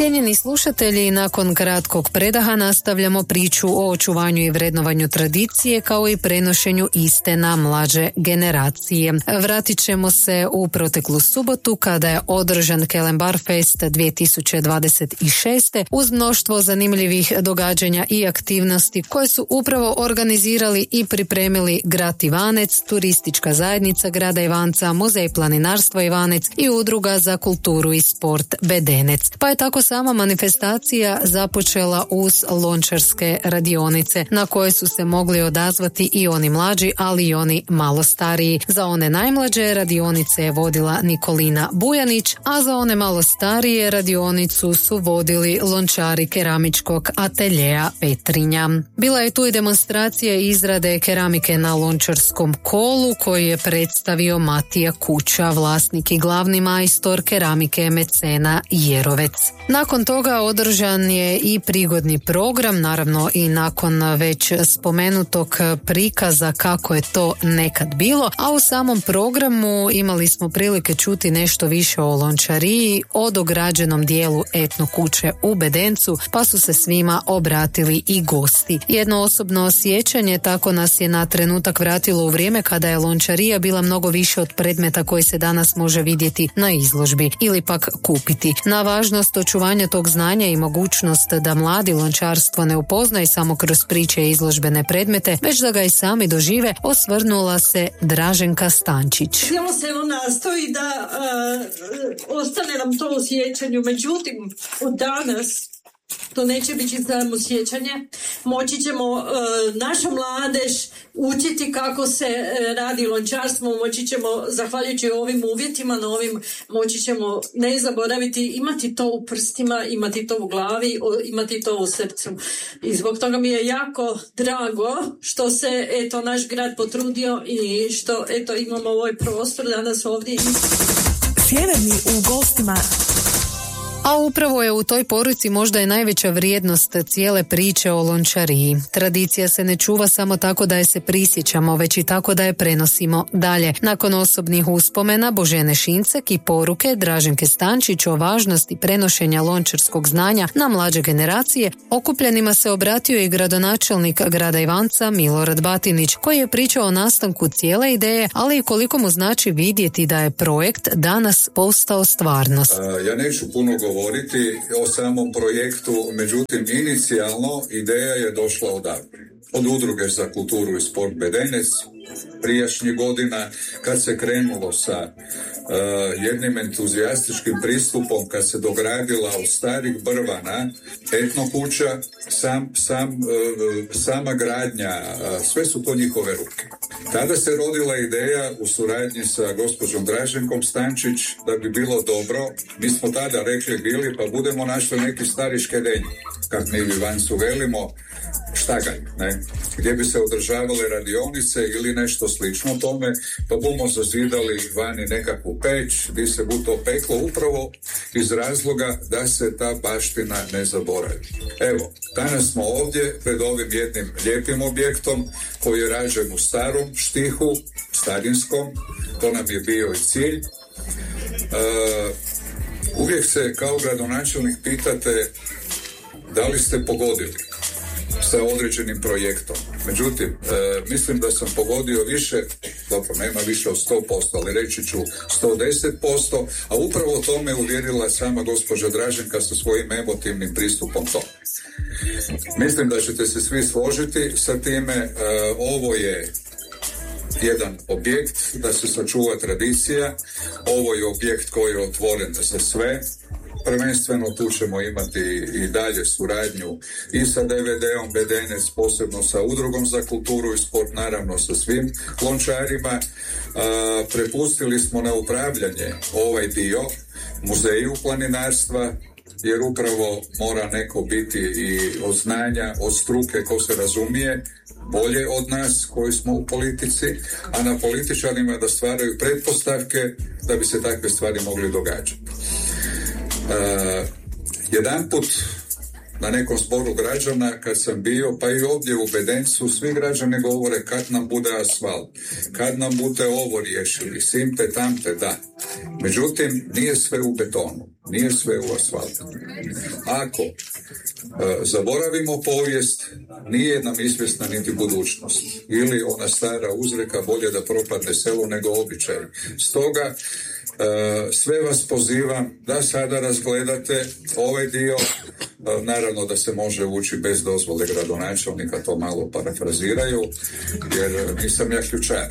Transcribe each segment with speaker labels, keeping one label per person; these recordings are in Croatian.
Speaker 1: Cijenjeni slušatelji, nakon kratkog predaha nastavljamo priču o očuvanju i vrednovanju tradicije kao i prenošenju iste na mlađe generacije. Vratit ćemo se u proteklu subotu kada je održan Kelenbar Fest 2026. uz mnoštvo zanimljivih događanja i aktivnosti koje su upravo organizirali i pripremili grad Ivanec, turistička zajednica grada Ivanca, Muzej planinarstva Ivanec i Udruga za kulturu i sport Bedenec. Pa je tako sama manifestacija započela uz lončarske radionice na koje su se mogli odazvati i oni mlađi, ali i oni malo stariji. Za one najmlađe radionice je vodila Nikolina Bujanić, a za one malo starije radionicu su vodili lončari keramičkog ateljeja Petrinja. Bila je tu i demonstracija izrade keramike na lončarskom kolu koji je predstavio Matija Kuća, vlasnik i glavni majstor keramike mecena Jerovec. Nakon toga održan je i prigodni program, naravno i nakon već spomenutog prikaza kako je to nekad bilo, a u samom programu imali smo prilike čuti nešto više o lončariji, o dograđenom dijelu etno kuće u Bedencu, pa su se svima obratili i gosti. Jedno osobno osjećanje tako nas je na trenutak vratilo u vrijeme kada je lončarija bila mnogo više od predmeta koji se danas može vidjeti na izložbi ili pak kupiti. Na važnost očuvanja tog znanja i mogućnost da mladi lončarstvo ne upoznaju samo kroz priče i izložbene predmete, već da ga i sami dožive, osvrnula se Draženka Stančić.
Speaker 2: Cijelo se nastoji da ostane nam to u sjećanju, međutim od danas to neće biti samo sjećanje. Moći ćemo naša mladež učiti kako se radi lončarstvo, moći ćemo, zahvaljujući ovim uvjetima novim, moći ćemo ne zaboraviti, imati to u prstima, imati to u glavi, imati to u srcu. I zbog toga mi je jako drago što se naš grad potrudio i što imamo ovaj prostor danas ovdje.
Speaker 3: Sjeverni u gostima.
Speaker 1: A upravo je u toj poruci možda i najveća vrijednost cijele priče o lončariji. Tradicija se ne čuva samo tako da je se prisjećamo, već i tako da je prenosimo dalje. Nakon osobnih uspomena Božene Šincek i poruke Draženke Stančić o važnosti prenošenja lončarskog znanja na mlađe generacije, okupljenima se obratio i gradonačelnik grada Ivanca Milorad Batinić, koji je pričao o nastanku cijele ideje, ali i koliko mu znači vidjeti da je projekt danas postao stvarnost.
Speaker 4: Ja neću puno govoriti o samom projektu, međutim inicijalno ideja je došla od Udruge za kulturu i sport Bedenec prijašnjih godina, kad se krenulo sa jednim entuzijastičkim pristupom, kad se dogradila od starih brvana etno kuća, sama gradnja, sve su to njihove ruke. Tada se rodila ideja u suradnji sa gospođom Draženkom Stančić da bi bilo dobro, mi smo tada rekli bili, pa budemo našli neki stari škedenj, kak mi u Ivancu velimo, štagalj, gdje bi se održavale radionice ili nešto slično tome, pa bumo zazidali vani nekakvu peć, gdje se bu to peklo upravo iz razloga da se ta baština ne zaboravi. Evo, danas smo ovdje pred ovim jednim lijepim objektom koji je rađen u starom štihu, starinskom, to nam je bio i cilj. Uvijek se kao gradonačelnik pitate da li ste pogodili sa određenim projektom. Međutim, mislim da sam pogodio više, dobro, nema više od 100%, ali reći ću 110%, a upravo o tome uvjerila sama gospođa Draženka sa svojim emotivnim pristupom tome. Mislim da ćete se svi složiti sa time. Ovo je jedan objekt da se sačuva tradicija, ovo je objekt koji je otvoren za sve. Prvenstveno tu ćemo imati i dalje suradnju i sa DVD-om Bedenec, posebno sa Udrugom za kulturu i sport, naravno sa svim lončarima. Prepustili smo na upravljanje ovaj dio muzeju planinarstva, jer upravo mora neko biti i od znanja, od struke ko se razumije bolje od nas koji smo u politici, a na političarima da stvaraju pretpostavke da bi se takve stvari mogli događati. Jedanput na nekom zboru građana kad sam bio, pa i ovdje u Bedencu, svi građani govore kad nam bude asfalt, kad nam bude ovo riješili, simte, tamte, da. Međutim, nije sve u betonu, nije sve u asfaltu. Ako zaboravimo povijest, nije nam izvjesna niti budućnost. Ili ona stara uzreka, bolje da propadne selo nego običaj. Stoga, sve vas pozivam da sada razgledate ovaj dio, naravno da se može ući bez dozvole gradonačelnika, to malo parafraziraju, jer nisam ja ključar.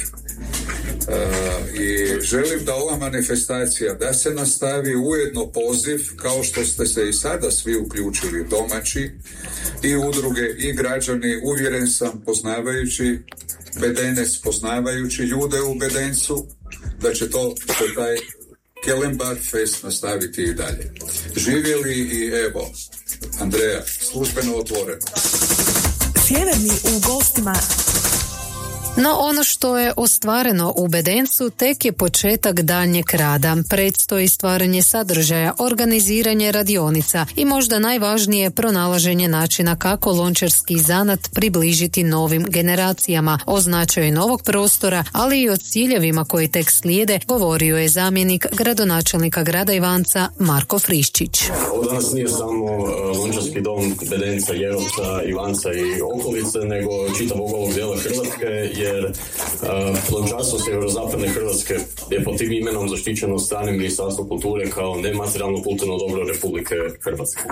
Speaker 4: I želim da ova manifestacija da se nastavi, ujedno poziv, kao što ste se i sada svi uključili, domaći i udruge i građani, uvjeren sam, poznavajući Bedenec, poznavajući ljude u Bedencu, da će to taj Kelembar Fest nastaviti i dalje. Živjeli i evo, Andreja, službeno otvoreno.
Speaker 3: Sjeverni u gostima.
Speaker 1: No ono što je ostvareno u Bedencu tek je početak daljnjeg rada. Predstoji stvaranje sadržaja, organiziranje radionica i možda najvažnije pronalaženje načina kako lončarski zanat približiti novim generacijama. O značaju novog prostora, ali i o ciljevima koji tek slijede, govorio je zamjenik gradonačelnika grada Ivanca Marko Friščić.
Speaker 5: Ovo danas nije samo lončarski dom Bedenca, Jerovca, Ivanca i okolice, nego čitavog ovog dijela Hrvatske, jer lončarstvo sjeverozapadne Hrvatske je pod tim imenom zaštićeno od strane Ministarstva kulture kao nematerijalno kulturno dobro Republike Hrvatske.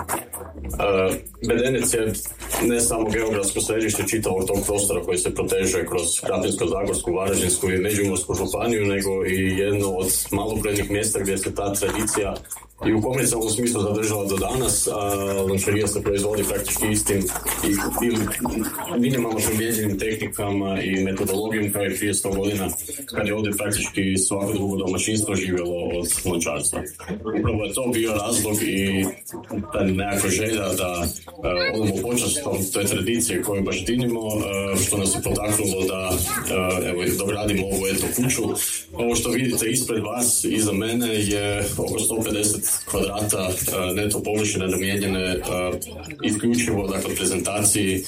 Speaker 5: Bedenec je ne samo geografsko središte čitavog tog prostora koji se proteže kroz Krapinsko-zagorsku, Varaždinsku i Međimursku županiju, nego i jedno od malobrojnih mjesta gdje se ta tradicija i u komercijalnom smislu zadržala do danas, a lončarija se proizvodi praktički istim ili minimalno promijenjenim tehnikama i metodologijom kao i prije 100 godina, kad je ovdje praktički svako drugo domaćinstvo živjelo od lončarstva. Upravo je to bio razlog i ta nekakva želja da odamo počastom toj tradicije koju baštinimo, što nas je potaknulo da dogradimo ovu eto kuću. Ovo što vidite ispred vas, iza mene, je oko 150 kvadrata neto površine namijenjene isključivo dakle prezentaciji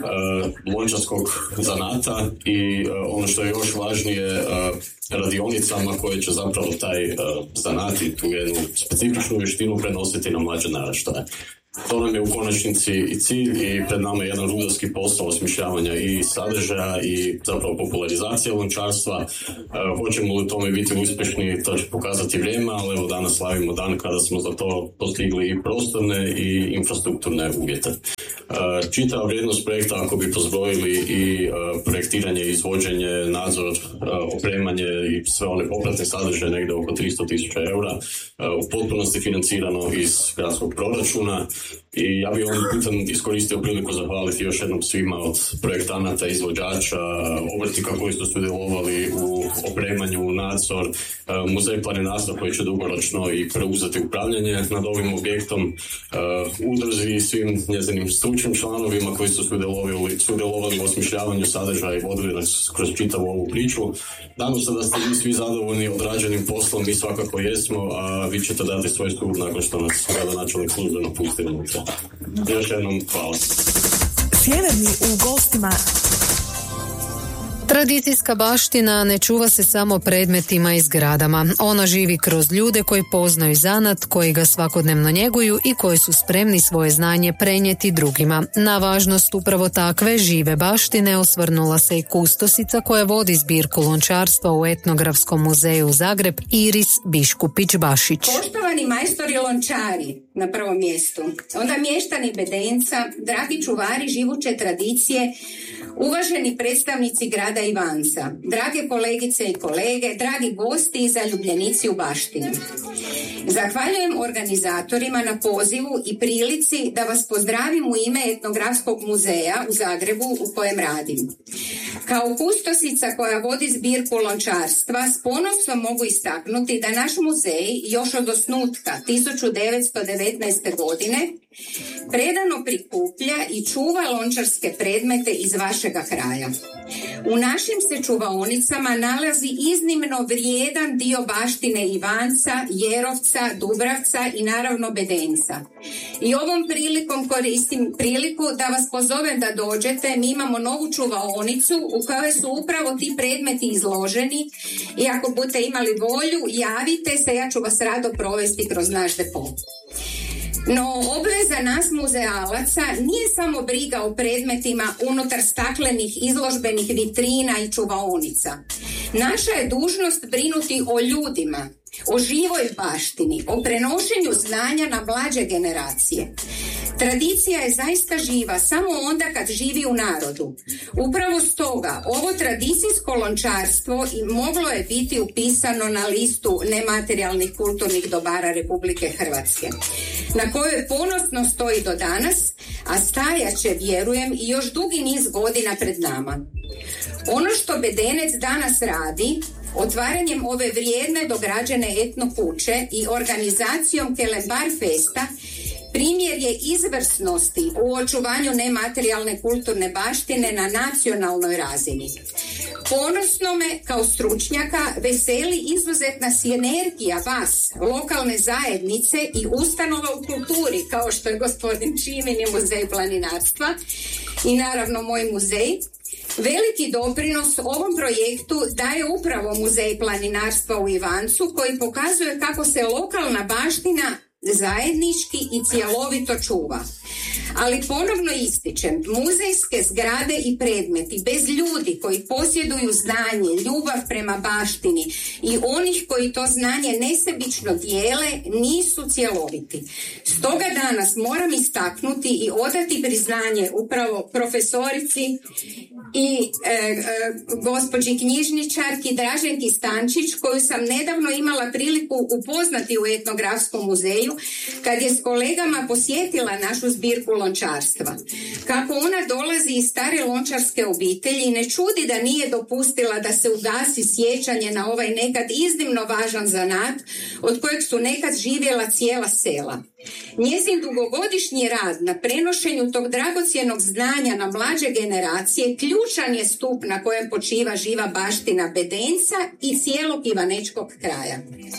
Speaker 5: lončarskog zanata i ono što je još važnije radionicama koje će zapravo taj zanat i tu jednu specifičnu vještinu prenositi na mlađe naraštaje. To nam je u konačnici i cilj i pred nama je jedan rudarski posao osmišljavanja i sadržaja i zapravo popularizacija lončarstva. Hoćemo li u tome biti uspješni, to će pokazati vrijeme, ali evo danas slavimo dan kada smo za to postigli i prostorne i infrastrukturne uvjete. Čitava vrijednost projekta, ako bi pozbrojili i projektiranje, izvođenje, nadzor, opremanje i sve one popratne sadržaje, negdje oko 300.000 eura, u potpunosti financirano iz gradskog proračuna. I ja bih ovim putem iskoristio priliku zahvaliti još jednom svima od projektanata, izvođača, obrtnika koji su sudjelovali u opremanju, nadzor, muzej planinarstva koji će dugoročno i preuzeti upravljanje nad ovim objektom, udruzi i svim njezinim stručnim članovima koji su sudjelovali u osmišljavanju sadržaja i vodili nas kroz čitavu ovu priču. Nadam se da ste vi svi zadovoljni odrađenim poslom, mi svakako jesmo, a vi ćete dati svoj sud nakon što nas gradonačelnik službeno pusti unutra. Još jednom hvala.
Speaker 3: Sjeverni u gostima.
Speaker 1: Tradicijska baština ne čuva se samo predmetima i zgradama. Ona živi kroz ljude koji poznaju zanat, koji ga svakodnevno njeguju i koji su spremni svoje znanje prenijeti drugima. Na važnost upravo takve žive baštine osvrnula se i kustosica koja vodi zbirku lončarstva u Etnografskom muzeju Zagreb, Iris Biškupić-Bašić.
Speaker 6: Poštovani majstori lončari na prvom mjestu, onda mještani Bedenca, dragi čuvari živuće tradicije, uvaženi predstavnici grada Ivanca, drage kolegice i kolege, dragi gosti i zaljubljenici u baštinu. Zahvaljujem organizatorima na pozivu i prilici da vas pozdravim u ime Etnografskog muzeja u Zagrebu u kojem radim. Kao kustosica koja vodi zbirku lončarstva, s ponosom mogu istaknuti da naš muzej još od osnutka 1919. godine predano prikuplja i čuva lončarske predmete iz vašega kraja. U našim se čuvaonicama nalazi iznimno vrijedan dio baštine Ivanca, Jerovca, Dubravca i naravno Bedenca. I ovom prilikom koristim priliku da vas pozovem da dođete. Mi imamo novu čuvaonicu u kojoj su upravo ti predmeti izloženi i ako budete imali volju, javite se, ja ću vas rado provesti kroz naš depo. No, obveza nas muzealaca nije samo briga o predmetima unutar staklenih izložbenih vitrina i čuvaonica. Naša je dužnost brinuti o ljudima, o živoj baštini, o prenošenju znanja na mlađe generacije. Tradicija je zaista živa samo onda kad živi u narodu. Upravo stoga ovo tradicijsko lončarstvo i moglo je biti upisano na listu nematerijalnih kulturnih dobara Republike Hrvatske, na kojoj ponosno stoji do danas, a stajat će, vjerujem, i još dugi niz godina pred nama. Ono što Bedenec danas radi, otvaranjem ove vrijedne dograđene etno kuće i organizacijom Kelembar Festa, primjer je izvrsnosti u očuvanju nematerijalne kulturne baštine na nacionalnoj razini. Ponosno me kao stručnjaka veseli izuzetna sinergija vas, lokalne zajednice i ustanova u kulturi, kao što je gospodin Čimin i Muzej planinarstva i naravno moj muzej. Veliki doprinos ovom projektu daje upravo Muzej planinarstva u Ivancu, koji pokazuje kako se lokalna baština zajednički i cjelovito čuva. Ali ponovno ističem, muzejske zgrade i predmeti bez ljudi koji posjeduju znanje, ljubav prema baštini i onih koji to znanje nesebično dijele nisu cjeloviti. Stoga danas moram istaknuti i odati priznanje upravo profesorici i gospođi knjižničarki Draženki Stančić, koju sam nedavno imala priliku upoznati u Etnografskom muzeju kad je s kolegama posjetila našu zbirku lončarstva. Kako ona dolazi iz stare lončarske obitelji, ne čudi da nije dopustila da se ugasi sjećanje na ovaj nekad iznimno važan zanat od kojeg su nekad živjela cijela sela. Njezin dugogodišnji rad na prenošenju tog dragocjenog znanja na mlađe generacije ključan je stup na kojem počiva živa baština Bedenca i cijelog ivanečkog kraja.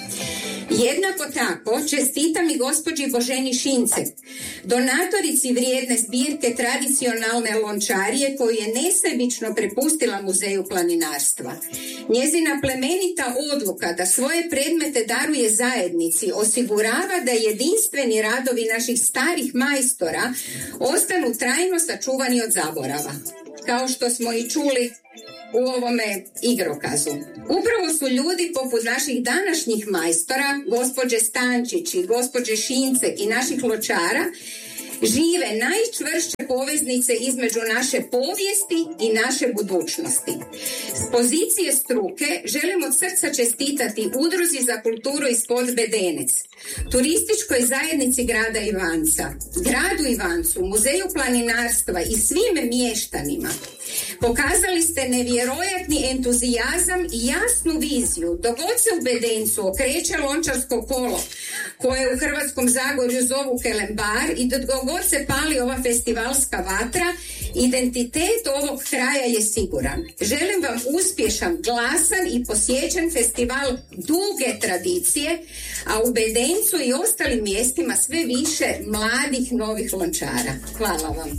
Speaker 6: Jednako tako čestitam i gospođi Boženi Šincek, donatorici vrijedne zbirke tradicionalne lončarije koju je nesebično prepustila Muzeju planinarstva. Njezina plemenita odluka da svoje predmete daruje zajednici osigurava da jedinstveni radovi naših starih majstora ostanu trajno sačuvani od zaborava, kao što smo i čuli u ovome igrokazu. Upravo su ljudi poput naših današnjih majstora, gospođe Stančić i gospođe Šincek i naših ločara, žive najčvršće poveznice između naše povijesti i naše budućnosti. S pozicije struke želim od srca čestitati Udruzi za kulturu ispod Bedenec, turističkoj zajednici grada Ivanca, gradu Ivancu, Muzeju planinarstva i svim mještanima. Pokazali ste nevjerojatni entuzijazam i jasnu viziju dok god se u Bedencu okreće lončarsko kolo, koje u Hrvatskom Zagorju zovu Kelembar, i dok god se pali ova festivalska vatra, identitet ovog kraja je siguran. Želim vam uspješan, glasan i posjećen festival duge tradicije, a u Bedencu i ostalim mjestima sve više mladih novih lončara. Hvala vam.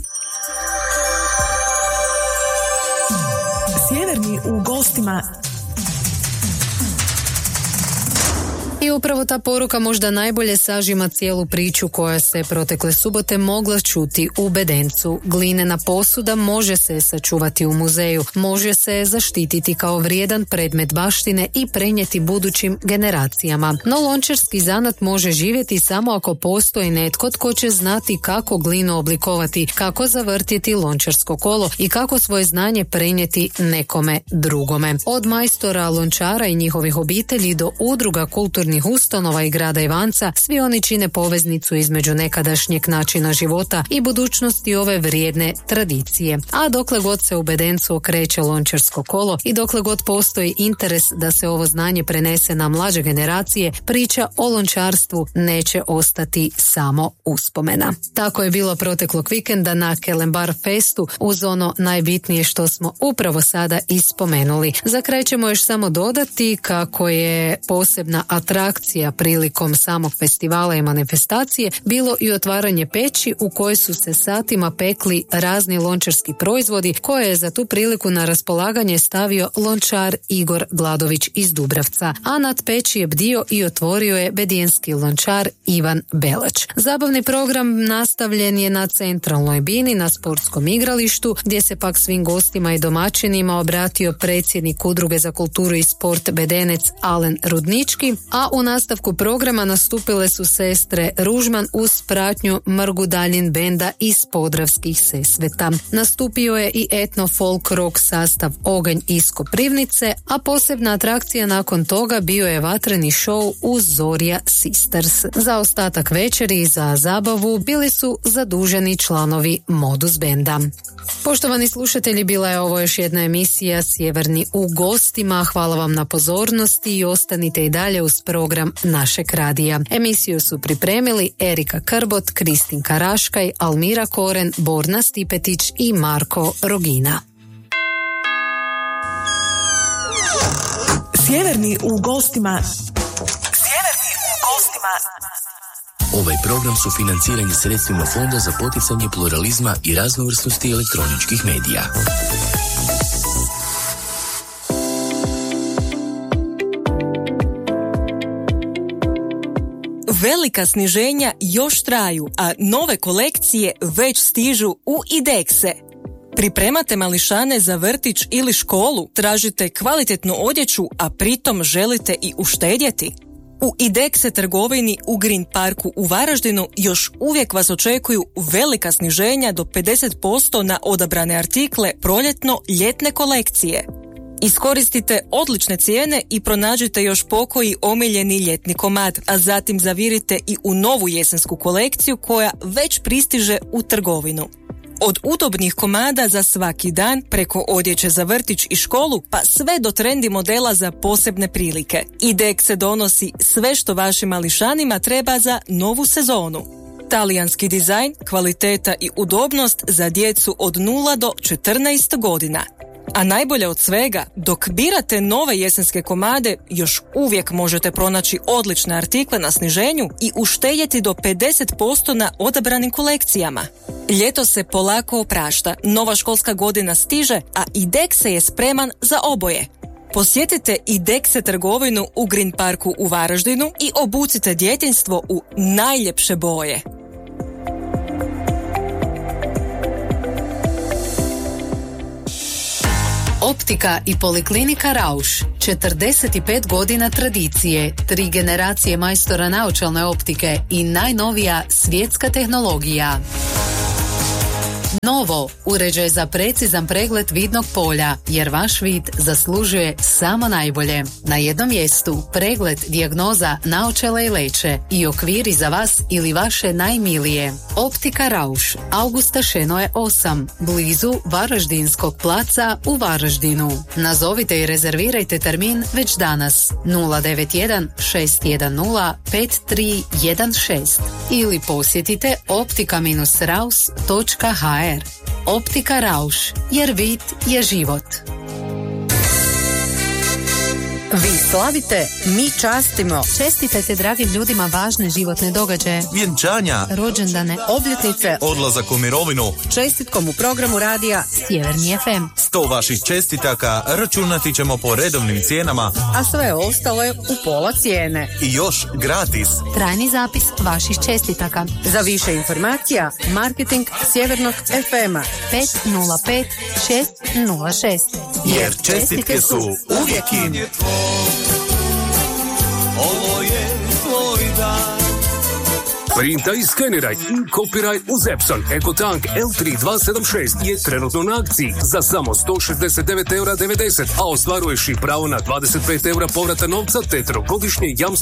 Speaker 3: Sjeverni u gostima.
Speaker 1: I upravo ta poruka možda najbolje sažima cijelu priču koja se protekle subote mogla čuti u Bedencu. Glinena posuda može se sačuvati u muzeju, može se zaštititi kao vrijedan predmet baštine i prenijeti budućim generacijama. No lončarski zanat može živjeti samo ako postoji netko tko će znati kako glinu oblikovati, kako zavrtjeti lončarsko kolo i kako svoje znanje prenijeti nekome drugome. Od majstora lončara i njihovih obitelji do udruga kulturnih kulturnih ustanova i grada Ivanca, svi oni čine poveznicu između nekadašnjeg načina života i budućnosti ove vrijedne tradicije. A dokle god se u Bedencu okreće lončarsko kolo i dokle god postoji interes da se ovo znanje prenese na mlađe generacije, priča o lončarstvu neće ostati samo uspomena. Tako je bilo proteklog vikenda na Kelembar Festu, uz ono najbitnije što smo upravo sada ispomenuli. Za kraj ćemo još samo dodati kako je posebna atrakcija prilikom samog festivala i manifestacije bilo i otvaranje peći u kojoj su se satima pekli razni lončarski proizvodi koje je za tu priliku na raspolaganje stavio lončar Igor Gladović iz Dubravca, a nad peći je bdio i otvorio je bedijenski lončar Ivan Belać. Zabavni program nastavljen je na centralnoj bini na sportskom igralištu, gdje se pak svim gostima i domaćinima obratio predsjednik Udruge za kulturu i sport Bedenec Alen Rudnički, a u nastavku programa nastupile su sestre Ružman uz pratnju Mrgu Daljin benda iz Podravskih Sesveta. Nastupio je i etno folk rock sastav Oganj iz Koprivnice, a posebna atrakcija nakon toga bio je vatreni show uz Zorja Sisters. Za ostatak večeri i za zabavu bili su zaduženi članovi Modus benda. Poštovani slušatelji, bila je ovo još jedna emisija Sjeverni u gostima. Hvala vam na pozornosti i ostanite i dalje uz program našeg radija. Emisiju su pripremili Erika Krbot, Kristinka Raškaj, Almira Koren, Borna Stipetić i Marko Rogina.
Speaker 3: Sjeverni u gostima.
Speaker 7: Ovaj program su financirani sredstvima Fonda za poticanje pluralizma i raznovrsnosti elektroničkih medija.
Speaker 8: Velika sniženja još traju, a nove kolekcije već stižu u Idexe. Pripremate mališane za vrtić ili školu, tražite kvalitetnu odjeću, a pritom želite i uštedjeti? U Idexe trgovini u Green Parku u Varaždinu još uvijek vas očekuju velika sniženja do 50% na odabrane artikle proljetno-ljetne kolekcije. Iskoristite odlične cijene i pronađite još pokoji omiljeni ljetni komad, a zatim zavirite i u novu jesensku kolekciju koja već pristiže u trgovinu. Od udobnih komada za svaki dan, preko odjeće za vrtić i školu, pa sve do trendi modela za posebne prilike. Idexe donosi sve što vašim mališanima treba za novu sezonu. Talijanski dizajn, kvaliteta i udobnost za djecu od 0 do 14 godina. A najbolje od svega, dok birate nove jesenske komade, još uvijek možete pronaći odlične artikle na sniženju i uštedjeti do 50% na odabranim kolekcijama. Ljeto se polako oprašta, nova školska godina stiže, a Idexe je spreman za oboje. Posjetite Idexe trgovinu u Green Parku u Varaždinu i obucite djetinjstvo u najljepše boje.
Speaker 1: Optika i poliklinika Rauš, 45 godina tradicije, 3 generacije majstora naočalne optike i najnovija svjetska tehnologija. Novo, uređaj za precizan pregled vidnog polja, jer vaš vid zaslužuje samo najbolje. Na jednom mjestu pregled, dijagnoza, naočale i leće i okviri za vas ili vaše najmilije. Optika Rauš, Augusta Šenoje 8, blizu Varaždinskog placa u Varaždinu. Nazovite i rezervirajte termin već danas 091 610 5316 ili posjetite optika-raus.hr. Optika Rauš, jer vid je život.
Speaker 9: Vi slavite, mi častimo.
Speaker 1: Čestitajte dragim ljudima važne životne događaje,
Speaker 10: vjenčanja,
Speaker 1: rođendane,
Speaker 9: Obljetnice,
Speaker 10: odlazak u mirovinu.
Speaker 9: Čestitkom u programu radija
Speaker 1: Sjeverni FM.
Speaker 10: 100 vaših čestitaka računati ćemo po redovnim cijenama,
Speaker 9: a sve ostalo je u pola cijene.
Speaker 10: i još gratis.
Speaker 1: Trajni zapis vaših čestitaka.
Speaker 9: Za više informacija, marketing Sjevernog FM-a
Speaker 1: 505 606.
Speaker 10: Jer čestitke su uvijek in.
Speaker 11: Ovo je tvoj dan. Printaj, skeniraj i kopiraj uz Epson. EcoTank L3276 je trenutno na akciji za samo 169,90 €, a ostvaruješ i pravo na 25 € povrata novca te trogodišnje jamstvo